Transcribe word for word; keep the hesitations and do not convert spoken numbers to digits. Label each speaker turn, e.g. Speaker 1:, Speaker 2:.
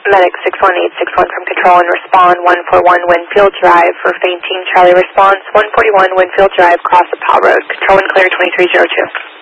Speaker 1: Medic six one eight six one from Control and respond one four one Winfield Drive for fainting. Charlie response one forty-one Winfield Drive, cross the Powell Road. Control and clear twenty-three oh two.